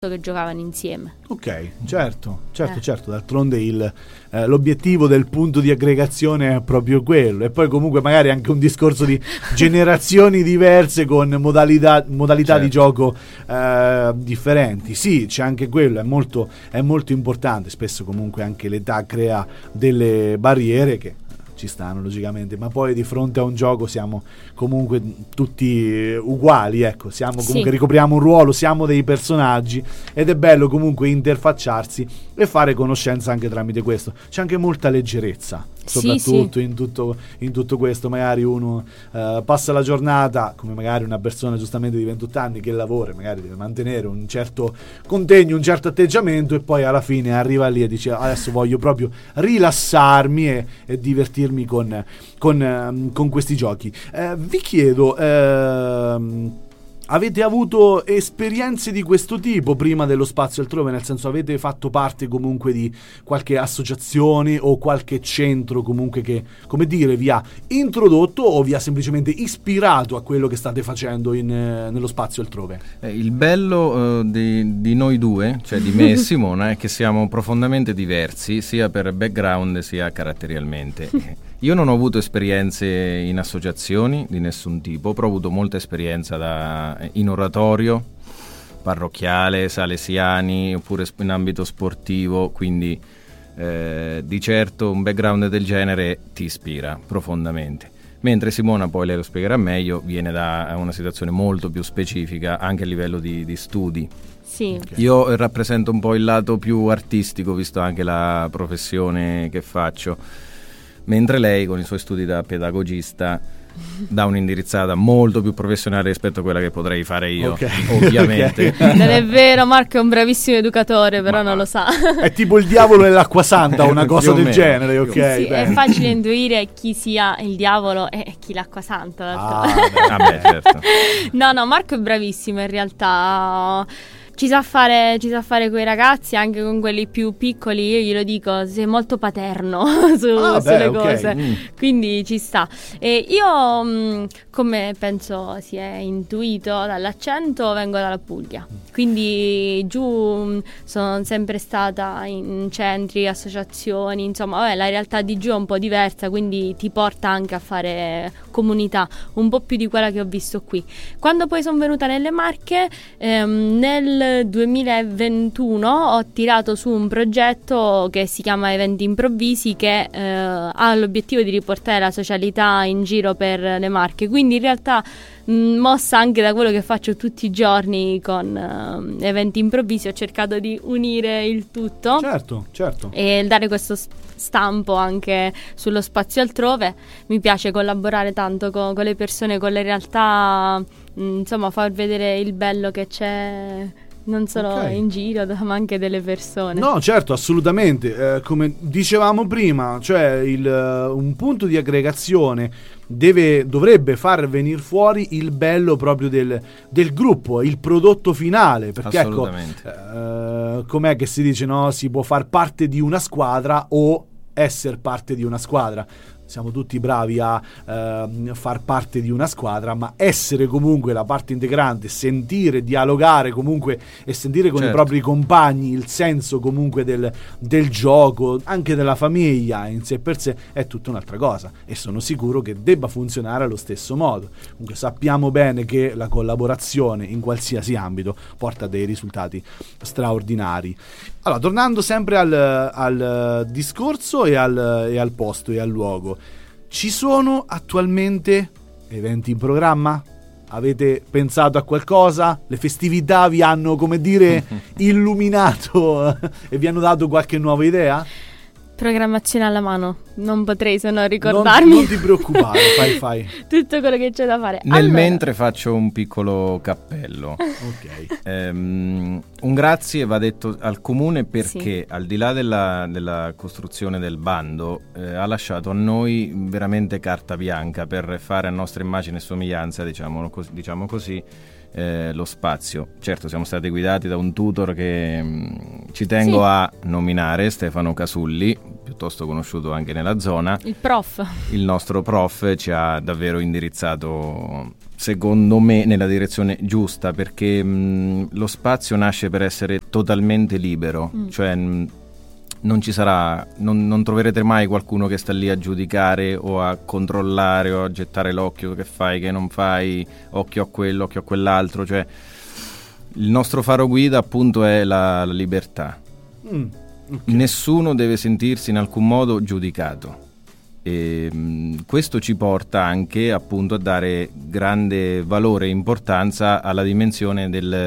che giocavano insieme. Ok, certo, d'altronde l'obiettivo del punto di aggregazione è proprio quello, e poi comunque magari anche un discorso di generazioni diverse con modalità certo. Di gioco differenti. Sì, c'è anche quello, è molto importante. Spesso comunque anche l'età crea delle barriere che ci stanno logicamente, ma poi di fronte a un gioco siamo comunque tutti uguali, ecco, siamo comunque ricopriamo un ruolo, siamo dei personaggi, ed è bello comunque interfacciarsi e fare conoscenza anche tramite questo. C'è anche molta leggerezza, soprattutto in tutto questo. Magari uno passa la giornata, come magari una persona giustamente di 28 anni che lavora, magari deve mantenere un certo contegno, un certo atteggiamento, e poi alla fine arriva lì e dice adesso voglio proprio rilassarmi e divertirmi con questi giochi. Vi chiedo, avete avuto esperienze di questo tipo prima dello Spazio Altrove? Nel senso, avete fatto parte comunque di qualche associazione o qualche centro comunque che, come dire, vi ha introdotto o vi ha semplicemente ispirato a quello che state facendo nello Spazio Altrove? Il bello di noi due, cioè di me e Simona, è che siamo profondamente diversi sia per background sia caratterialmente. Io non ho avuto esperienze in associazioni di nessun tipo, però ho avuto molta esperienza in oratorio, parrocchiale, salesiani, oppure in ambito sportivo, quindi di certo un background del genere ti ispira profondamente. Mentre Simona, poi lei lo spiegherà meglio, viene da una situazione molto più specifica anche a livello di studi. Sì. Okay. Io rappresento un po' il lato più artistico, visto anche la professione che faccio, mentre lei con i suoi studi da pedagogista dà un'indirizzata molto più professionale rispetto a quella che potrei fare io, ovviamente. Okay. Non è vero, Marco è un bravissimo educatore, però non lo sa. È tipo il diavolo e l'acqua santa, una cosa del genere, ok? Sì, è facile intuire chi sia il diavolo e chi l'acqua santa. Certo. No, Marco è bravissimo in realtà. Ci sa fare quei ragazzi, anche con quelli più piccoli. Io glielo dico, sei molto paterno sulle cose, quindi ci sta. E io, come penso si è intuito dall'accento, vengo dalla Puglia, quindi giù sono sempre stata in centri, associazioni, insomma la realtà di giù è un po' diversa, quindi ti porta anche a fare comunità, un po' più di quella che ho visto qui. Quando poi sono venuta nelle Marche, nel 2021 ho tirato su un progetto che si chiama Eventi Improvvisi, che ha l'obiettivo di riportare la socialità in giro per le Marche, quindi in realtà mossa anche da quello che faccio tutti i giorni con Eventi Improvvisi, ho cercato di unire il tutto, certo, e dare questo stampo anche sullo Spazio Altrove. Mi piace collaborare tanto con le persone, con le realtà, insomma far vedere il bello che c'è non solo in giro, ma anche delle persone. No, certo, assolutamente. Come dicevamo prima, cioè un punto di aggregazione dovrebbe far venire fuori il bello proprio del gruppo, il prodotto finale, perché ecco, com'è che si dice, no? Si può far parte di una squadra o essere parte di una squadra. Siamo tutti bravi a far parte di una squadra, ma essere comunque la parte integrante, sentire, dialogare comunque e sentire con i propri compagni il senso comunque del gioco, anche della famiglia in sé per sé, è tutta un'altra cosa, e sono sicuro che debba funzionare allo stesso modo. Comunque sappiamo bene che la collaborazione in qualsiasi ambito porta a dei risultati straordinari. Allora, tornando sempre al discorso e al posto e al luogo, ci sono attualmente eventi in programma? Avete pensato a qualcosa? Le festività vi hanno, come dire, illuminato e vi hanno dato qualche nuova idea? Programmazione alla mano, non potrei se no ricordarmi. Non ti preoccupare, fai tutto quello che c'è da fare. Mentre faccio un piccolo cappello. Un grazie va detto al comune, perché al di là della costruzione del bando ha lasciato a noi veramente carta bianca per fare a nostra immagine e somiglianza, diciamo così, lo spazio. Certo, siamo stati guidati da un tutor che ci tengo a nominare, Stefano Casulli, piuttosto conosciuto anche nella zona. Il prof. Il nostro prof ci ha davvero indirizzato, secondo me, nella direzione giusta, perché lo spazio nasce per essere totalmente libero, cioè non ci sarà, non troverete mai qualcuno che sta lì a giudicare o a controllare o a gettare l'occhio, che fai, che non fai, occhio a quello, occhio a quell'altro, cioè il nostro faro guida appunto è la libertà. Okay. Nessuno deve sentirsi in alcun modo giudicato, e questo ci porta anche appunto a dare grande valore e importanza alla dimensione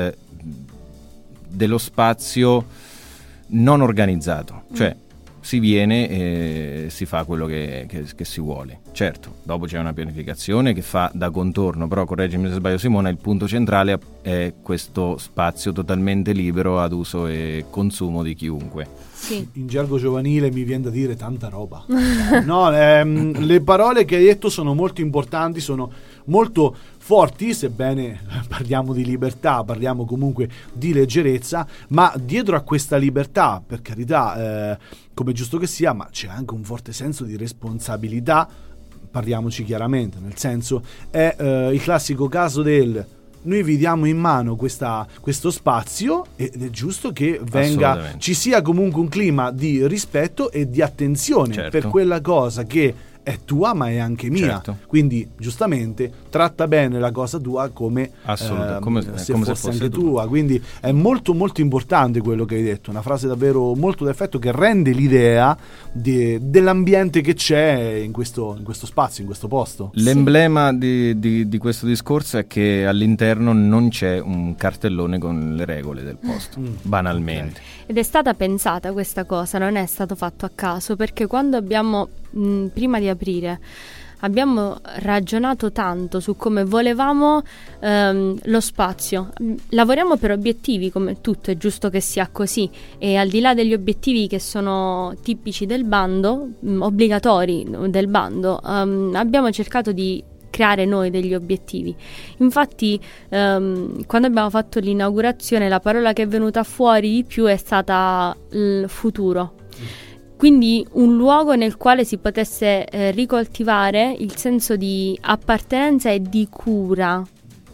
dello spazio non organizzato, cioè si viene e si fa quello che si vuole. Certo, dopo c'è una pianificazione che fa da contorno, però correggimi se sbaglio Simona, il punto centrale è questo spazio totalmente libero ad uso e consumo di chiunque. Sì. In gergo giovanile mi viene da dire tanta roba. No, le parole che hai detto sono molto importanti, sono molto forti, sebbene parliamo di libertà, parliamo comunque di leggerezza, ma dietro a questa libertà, per carità, come giusto che sia, ma c'è anche un forte senso di responsabilità, parliamoci chiaramente, nel senso è il classico caso del noi vi diamo in mano questo spazio ed è giusto che ci sia comunque un clima di rispetto e di attenzione per quella cosa che è tua ma è anche mia, quindi giustamente tratta bene la cosa tua come se fosse anche tua, quindi è molto molto importante quello che hai detto, una frase davvero molto d'effetto che rende l'idea dell'ambiente che c'è in questo spazio, in questo posto. L'emblema di questo discorso è che all'interno non c'è un cartellone con le regole del posto, banalmente. Ed è stata pensata questa cosa, non è stato fatto a caso, perché quando abbiamo prima di aprire abbiamo ragionato tanto su come volevamo lo spazio. Lavoriamo per obiettivi, come tutto, è giusto che sia così, e al di là degli obiettivi che sono tipici del bando, obbligatori del bando, abbiamo cercato di creare noi degli obiettivi. Infatti quando abbiamo fatto l'inaugurazione la parola che è venuta fuori di più è stata il futuro. Quindi un luogo nel quale si potesse ricoltivare il senso di appartenenza e di cura,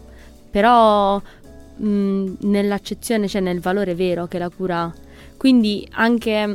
però nell'accezione, cioè nel valore vero che la cura ha. Quindi anche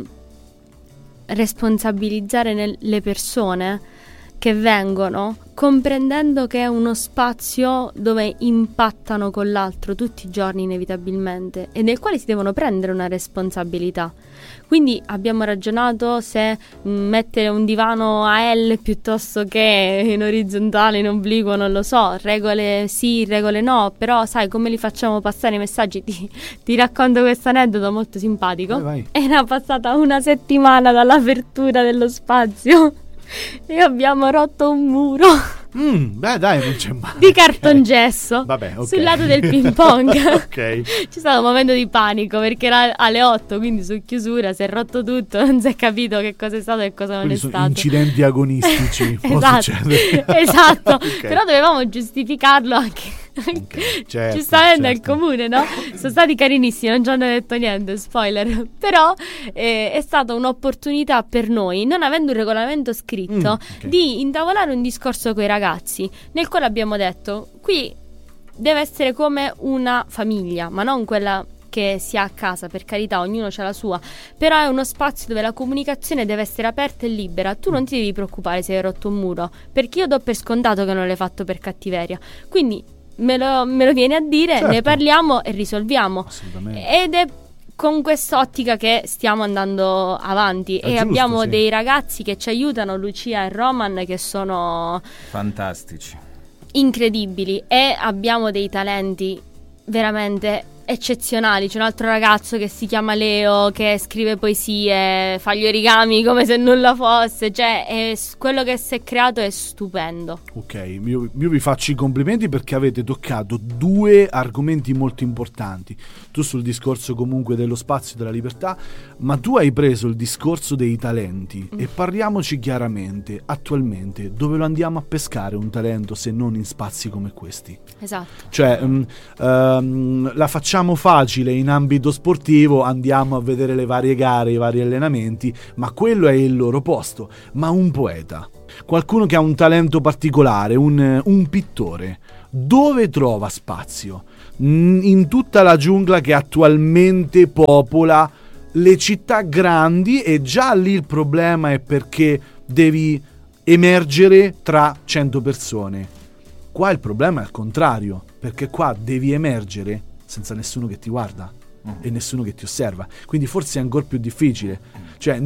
responsabilizzare le persone che vengono, comprendendo che è uno spazio dove impattano con l'altro tutti i giorni inevitabilmente e nel quale si devono prendere una responsabilità. Quindi abbiamo ragionato se mettere un divano a L piuttosto che in orizzontale, in obliquo, non lo so, regole sì, regole no, però sai come li facciamo passare i messaggi? Ti racconto questo aneddoto molto simpatico. Vai. Era passata una settimana dall'apertura dello spazio e abbiamo rotto un muro beh dai, non c'è male, di cartongesso. Vabbè, okay. Sul lato del ping pong. Ok. C'è stato un momento di panico perché era alle 8, quindi su chiusura si è rotto tutto, non si è capito che cosa è stato e cosa non è sono stato. Incidenti agonistici. Esatto. Okay. Però dovevamo giustificarlo anche certo, giustamente al comune, no? Sono stati carinissimi, non ci hanno detto niente, spoiler. Però è stata un'opportunità per noi, non avendo un regolamento scritto, di intavolare un discorso con i ragazzi, nel quale abbiamo detto: qui deve essere come una famiglia, ma non quella che si ha a casa, per carità, ognuno c'ha la sua, però è uno spazio dove la comunicazione deve essere aperta e libera. Tu non ti devi preoccupare se hai rotto un muro, perché io do per scontato che non l'hai fatto per cattiveria, quindi me lo vieni a dire, certo, ne parliamo e risolviamo. Assolutamente. Ed è con quest'ottica che stiamo andando avanti, e giusto, abbiamo dei ragazzi che ci aiutano, Lucia e Roman, che sono fantastici, incredibili, e abbiamo dei talenti veramente eccezionali. C'è un altro ragazzo che si chiama Leo, che scrive poesie, fa gli origami come se nulla fosse, cioè quello che si è creato è stupendo. Ok, io vi faccio i complimenti perché avete toccato due argomenti molto importanti. Tu sul discorso comunque dello spazio, della libertà, ma tu hai preso il discorso dei talenti, e parliamoci chiaramente, attualmente dove lo andiamo a pescare un talento se non in spazi come questi? Esatto. Cioè la facciamo facciamo facile in ambito sportivo, andiamo a vedere le varie gare, i vari allenamenti, ma quello è il loro posto. Ma un poeta, qualcuno che ha un talento particolare, un pittore, dove trova spazio? In tutta la giungla che attualmente popola le città grandi, e già lì il problema è perché devi emergere tra 100 persone. Qua il problema è al contrario, perché qua devi emergere senza nessuno che ti guarda e nessuno che ti osserva, quindi forse è ancora più difficile. Cioè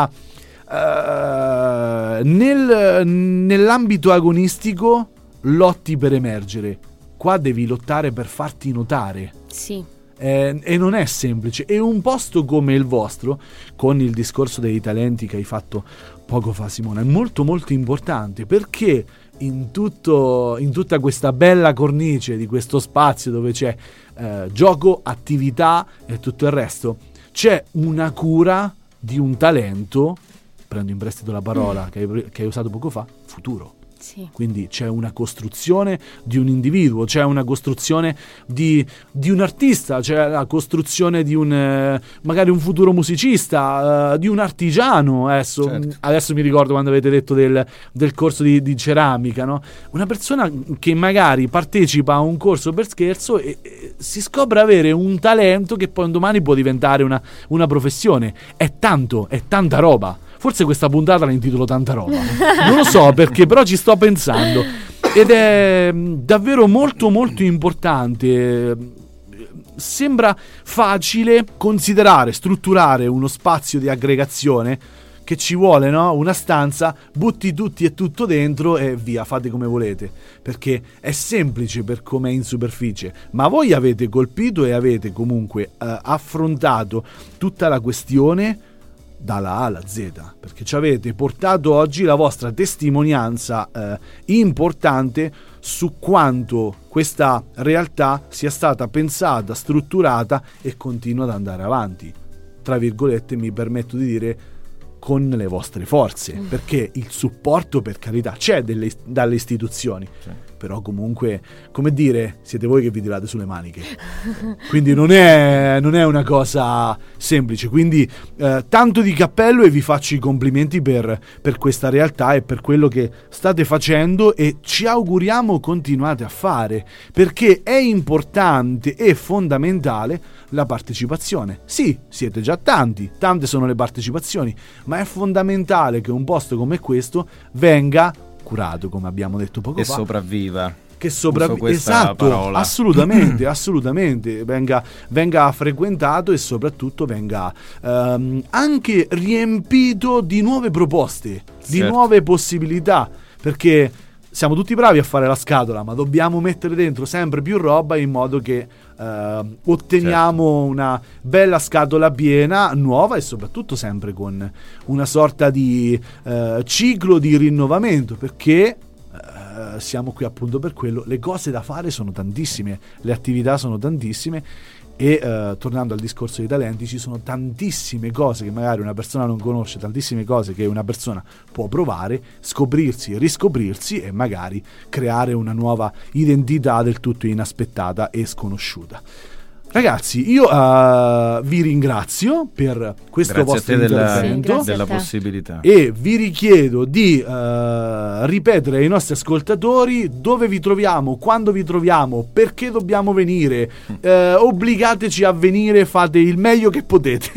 nell'ambito agonistico lotti per emergere, qua devi lottare per farti notare. Sì. E non è semplice. E un posto come il vostro, con il discorso dei talenti che hai fatto poco fa, Simona, è molto molto importante, perché in tutta questa bella cornice di questo spazio dove c'è gioco, attività e tutto il resto, c'è una cura di un talento, prendo in prestito la parola che hai usato poco fa, futuro. Sì. Quindi c'è una costruzione di un individuo, c'è una costruzione di un artista, c'è la costruzione di magari un futuro musicista, di un artigiano. Adesso mi ricordo quando avete detto del corso di ceramica, no? Una persona che magari partecipa a un corso per scherzo e si scopre avere un talento che poi un domani può diventare una professione. È tanta roba. Forse questa puntata la intitolo Tanta roba, non lo so perché, però ci sto pensando, ed è davvero molto molto importante. Sembra facile considerare, strutturare uno spazio di aggregazione che ci vuole, no? Una stanza, butti tutti e tutto dentro e via, fate come volete, perché è semplice per come è in superficie, ma voi avete colpito e avete comunque affrontato tutta la questione dalla A alla Z, perché ci avete portato oggi la vostra testimonianza importante su quanto questa realtà sia stata pensata, strutturata e continua ad andare avanti, tra virgolette, mi permetto di dire, con le vostre forze, perché il supporto, per carità, c'è dalle istituzioni, sì. Però comunque, come dire, siete voi che vi tirate sulle maniche, quindi non è una cosa semplice. Quindi tanto di cappello, e vi faccio i complimenti per questa realtà e per quello che state facendo, e ci auguriamo continuate a fare, perché è importante e fondamentale la partecipazione. Sì, siete già tante sono le partecipazioni, ma è fondamentale che un posto come questo venga curato, come abbiamo detto poco fa, sopravviva. Esatto, parola. assolutamente venga frequentato, e soprattutto venga anche riempito di nuove proposte, di nuove possibilità, perché siamo tutti bravi a fare la scatola, ma dobbiamo mettere dentro sempre più roba in modo che otteniamo una bella scatola piena, nuova, e soprattutto sempre con una sorta di ciclo di rinnovamento, perché siamo qui appunto per quello. Le cose da fare sono tantissime, le attività sono tantissime, e tornando al discorso dei talenti, ci sono tantissime cose che magari una persona non conosce, tantissime cose che una persona può provare, scoprirsi, riscoprirsi e magari creare una nuova identità del tutto inaspettata e sconosciuta. Ragazzi, io vi ringrazio per questo vostro intervento, della possibilità, e vi richiedo di ripetere ai nostri ascoltatori dove vi troviamo, quando vi troviamo, perché dobbiamo venire, obbligateci a venire, fate il meglio che potete.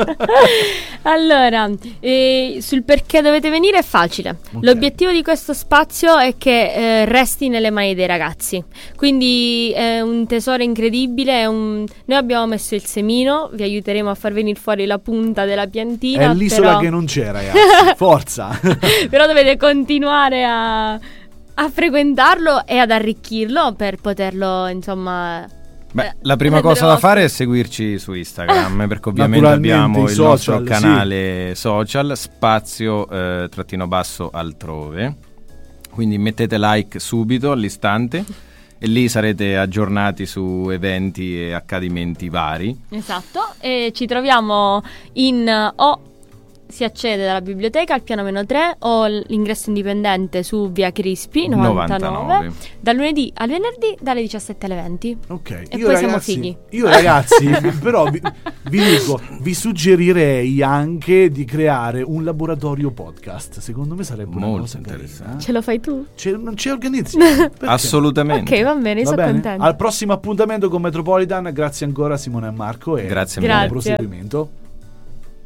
Allora, sul perché dovete venire è facile. Okay. L'obiettivo di questo spazio è che resti nelle mani dei ragazzi, quindi è un tesoro incredibile, noi abbiamo messo il semino, vi aiuteremo a far venire fuori la punta della piantina. È l'isola che non c'è, ragazzi, forza! Però dovete continuare a frequentarlo e ad arricchirlo per poterlo, insomma... Beh, la prima cosa da fare è seguirci su Instagram, perché ovviamente abbiamo il nostro canale social, spazio _ altrove, quindi mettete like subito, all'istante, e lì sarete aggiornati su eventi e accadimenti vari. Esatto, e ci troviamo in si accede dalla biblioteca al piano -3 o l'ingresso indipendente su via Crispi 99 dal lunedì al venerdì dalle 17 alle 20. Ok, e poi siamo fighi. Io ragazzi però vi dico, vi suggerirei anche di creare un laboratorio podcast. Secondo me sarebbe una molto cosa interessante. Carina. Ce lo fai tu? Non ci organizzi? Assolutamente. Ok, va bene, sono contenta. Al prossimo appuntamento con Metropolitan, grazie ancora Simone e Marco e grazie buon mille. proseguimento.